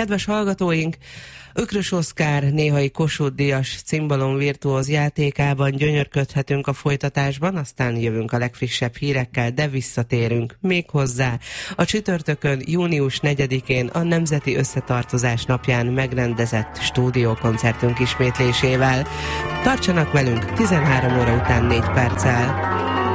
Kedves hallgatóink, Ökrös Oszkár néhai Kossuth-díjas cimbalom virtuóz játékában gyönyörködhetünk a folytatásban, aztán jövünk a legfrissebb hírekkel, de visszatérünk méghozzá a csütörtökön, június 4-én a Nemzeti Összetartozás napján megrendezett stúdiókoncertünk ismétlésével. Tartsanak velünk 13 óra után 4 perccel.